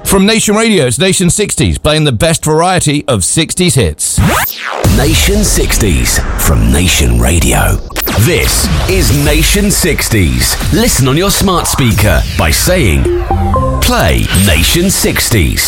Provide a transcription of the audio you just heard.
From Nation Radio, it's Nation 60s, playing the best variety of 60s hits. Nation 60s from Nation Radio. This is Nation 60s. Listen on your smart speaker by saying, play Nation 60s.